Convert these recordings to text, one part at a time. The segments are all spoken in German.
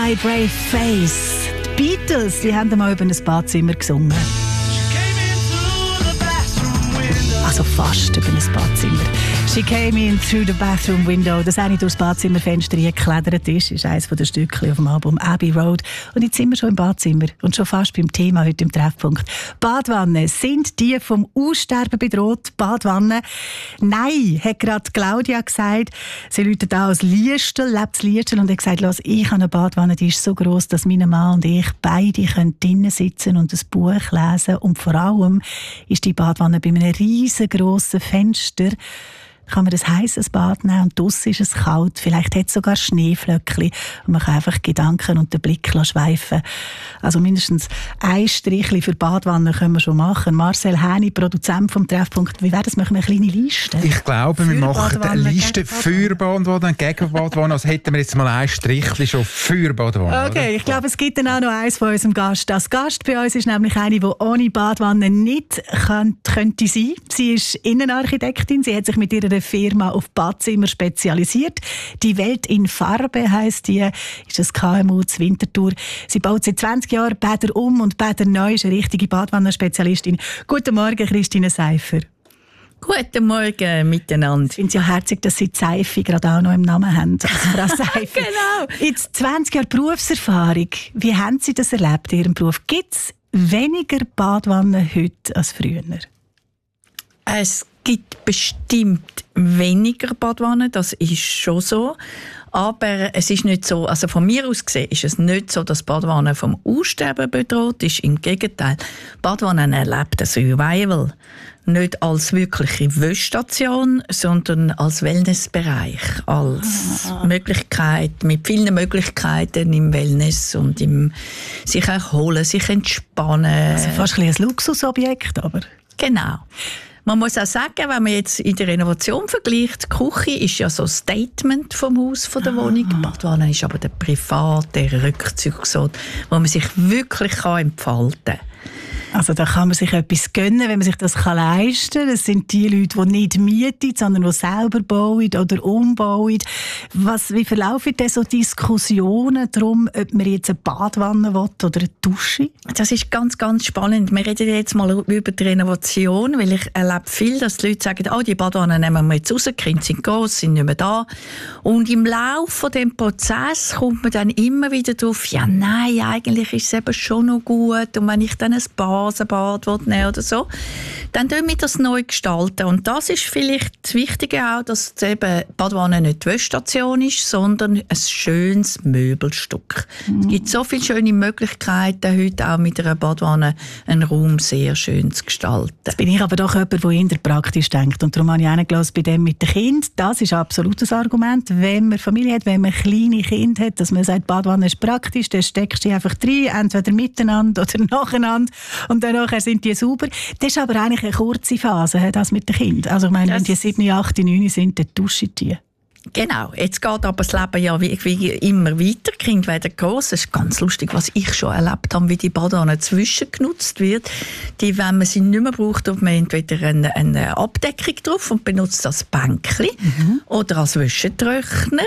My Brave Face. Die Beatles, die haben mal über ein Badzimmer gesungen. Also fast über ein Badzimmer. She came in through the bathroom window. Dass eine durchs Badzimmerfenster geklettert ist eines der Stückchen auf dem Album Abbey Road. Und jetzt sind wir schon im Badzimmer und schon fast beim Thema heute im Treffpunkt. Badwannen, sind die vom Aussterben bedroht? Badwannen? Nein, hat gerade Claudia gesagt. Sie läutet auch als Liestel, lebt in Liestel und hat gesagt, «Lass, ich habe eine Badwanne, die ist so gross, dass mein Mann und ich beide drinnen sitzen und ein Buch lesen. Und vor allem ist die Badwanne bei einem riesengroßen Fenster. Kann man ein heisses Bad nehmen und draussen ist es kalt. Vielleicht hat es sogar Schneeflöckchen und man kann einfach Gedanken und den Blick schweifen. Also mindestens ein Strichchen für Badwannen können wir schon machen. Marcel Häni, Produzent vom Treffpunkt. Wie wäre das? Machen wir eine kleine Liste? Ich glaube, wir machen eine Liste für Badwannen und gegen Badwannen. Also hätten wir jetzt mal ein Strichchen schon für Badwannen. Okay, oder? Ich glaube, es gibt dann auch noch eins von unserem Gast. Das Gast bei uns ist nämlich eine, die ohne Badwanne nicht könnte sein. Sie ist Innenarchitektin. Sie hat sich mit ihrer Firma auf Badzimmer spezialisiert. Die Welt in Farbe heisst die, ist das KMU zu Winterthur. Sie baut seit 20 Jahren Bäder um und Bäder neu, ist eine richtige Badwannenspezialistin. Guten Morgen, Christine Seifer. Guten Morgen miteinander. Ich finde es ja herzig, dass Sie die Seife gerade auch noch im Namen haben. Also Frau Seifer. Genau. Jetzt 20 Jahre Berufserfahrung. Wie haben Sie das erlebt in Ihrem Beruf? Gibt es weniger Badwannen heute als früher? Es gibt bestimmt weniger Badwannen, das ist schon so. Aber es ist nicht so, also von mir aus gesehen ist es nicht so, dass Badwannen vom Aussterben bedroht ist. Im Gegenteil, Badwannen erlebt ein Revival. Nicht als wirkliche Wäschstation, sondern als Wellnessbereich, als Möglichkeit, mit vielen Möglichkeiten im Wellness und im sich erholen, sich entspannen. Also fast ein Luxusobjekt, aber... Genau. Man muss auch sagen, wenn man jetzt in der Renovation vergleicht, die Küche ist ja so ein Statement vom Haus, von der Wohnung. Die Badwanne ist aber der private Rückzugsort, wo man sich wirklich entfalten kann. Also da kann man sich etwas gönnen, wenn man sich das leisten kann. Das sind die Leute, die nicht mieten, sondern die selber bauen oder umbauen. Wie verlaufen denn so Diskussionen darum, ob man jetzt eine Badwanne will oder eine Dusche? Das ist ganz, ganz spannend. Wir reden jetzt mal über die Renovation, weil ich erlebe viel, dass die Leute sagen, die Badwanne nehmen wir jetzt raus, die Kinder sind gross, sind nicht mehr da. Und im Laufe von dem Prozess kommt man dann immer wieder drauf, ja nein, eigentlich ist es eben schon noch gut. Und wenn ich dann ein Bad nehmen oder so, dann gestalten wir das neu gestalten. Und das ist vielleicht das Wichtige auch, dass eben Badwanne nicht die Wäschstation ist, sondern ein schönes Möbelstück. Es gibt so viele schöne Möglichkeiten, heute auch mit einer Badwanne einen Raum sehr schön zu gestalten. Jetzt bin ich aber doch jemand, der eher praktisch denkt. Und darum habe ich auch gehört, bei dem mit den Kindern, das ist absolut ein Argument. Wenn man Familie hat, wenn man kleine Kinder hat, dass man sagt, Badwanne ist praktisch, dann steckst du die einfach rein, entweder miteinander oder nacheinander. Und danach sind die sauber. Das ist aber eigentlich eine kurze Phase, das mit den Kindern. Also ich meine, wenn die 7, 8, 9 sind, dann duschen die. Genau, jetzt geht aber das Leben ja wie immer weiter. Die Kinder werden gross. Es ist ganz lustig, was ich schon erlebt habe, wie die Badwanne zwischengenutzt wird. Wenn man sie nicht mehr braucht, tut man entweder eine Abdeckung drauf und benutzt das Bänkchen oder als Wäschetrockner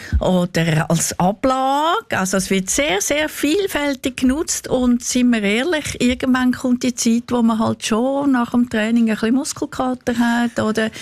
oder als Ablage. Also es wird sehr, sehr vielfältig genutzt und sind wir ehrlich, irgendwann kommt die Zeit, wo man halt schon nach dem Training ein bisschen Muskelkater hat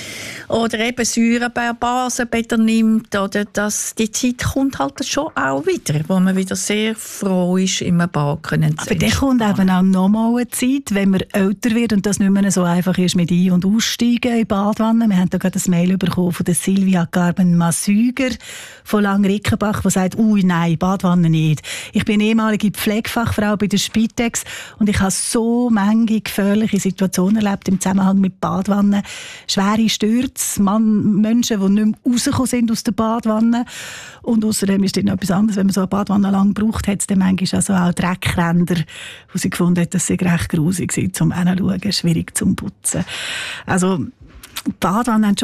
oder eben Säurebasenbeton nimmt, oder die Zeit kommt halt schon auch wieder, wo man wieder sehr froh ist, im Bad können zu Aber dann kommt eben auch nochmal eine Zeit, wenn man älter wird und das nicht mehr so einfach ist mit Ein- und Aussteigen in Badwannen. Wir haben da gerade ein Mail bekommen von der Silvia Garben-Masüger von Langrickenbach, die sagt, nein, Badwanne nicht. Ich bin ehemalige Pflegefachfrau bei der Spitex und ich habe so manche gefährliche Situationen erlebt im Zusammenhang mit Badwannen. Schwere Stürze, Menschen, die nicht mehr rausgekommen sind aus der Badwanne. Und außerdem ist dann noch etwas anderes, wenn man so eine Badwanne lang braucht, hat es dann manchmal also auch Dreckränder, wo sie gefunden hat, dass sie recht grusig sind zum Hinschauen, schwierig zum Putzen. Also Badwanne haben schon